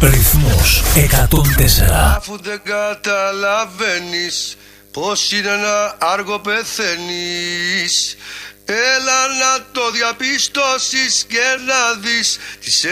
Ρυθμός 104. Αφού δεν καταλαβαίνεις πως είναι να άργο πεθαίνεις, έλα να το διαπιστώσεις και να δεις τις